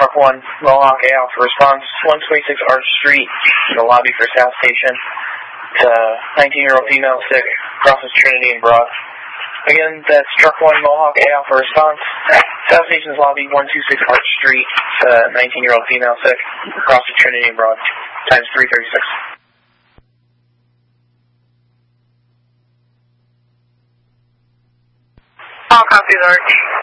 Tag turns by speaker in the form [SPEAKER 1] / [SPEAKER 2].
[SPEAKER 1] Truck 1, Mohawk A Alpha response, 126 Arch Street, in the lobby for South Station. It's a 19-year-old female sick, crosses Trinity and Broad. Again, that's Truck 1, Mohawk A Alpha response, South Station's lobby, 126 Arch Street. It's a 19-year-old female sick, crosses Trinity and Broad. Times 336.
[SPEAKER 2] All copies, Arch.